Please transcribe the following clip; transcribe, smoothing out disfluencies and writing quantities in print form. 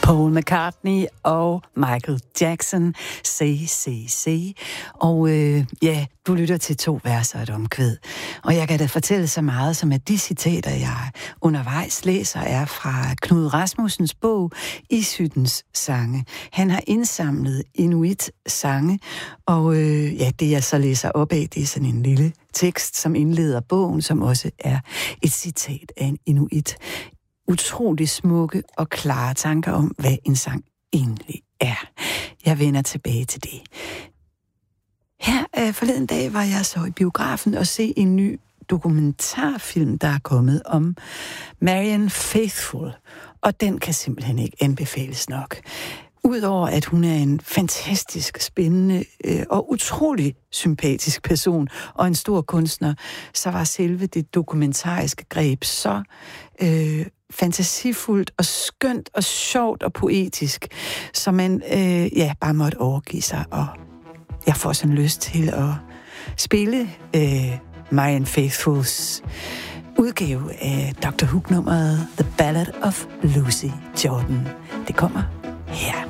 Paul McCartney og Michael Jackson, Say, Say, Say. Og ja, du lytter til 2 verser og et omkvæd. Og jeg kan da fortælle så meget, som at de citater, jeg undervejs læser, er fra Knud Rasmussens bog Isyttens sange. Han har indsamlet Inuit-sange, og ja, det jeg så læser op af, det er sådan en lille tekst, som indleder bogen, som også er et citat af en inuit. Utrolig smukke og klare tanker om, hvad en sang egentlig er. Jeg vender tilbage til det. Her forleden dag var jeg så i biografen og se en ny dokumentarfilm, der er kommet om Marianne Faithfull, og den kan simpelthen ikke anbefales nok. Udover at hun er en fantastisk, spændende og utrolig sympatisk person og en stor kunstner, så var selve det dokumentariske greb så fantasifuldt og skønt og sjovt og poetisk, så man ja, bare måtte overgive sig. Og jeg får sådan lyst til at spille Marianne Faithfulls udgave af Dr. Hook-nummeret The Ballad of Lucy Jordan. Det kommer her.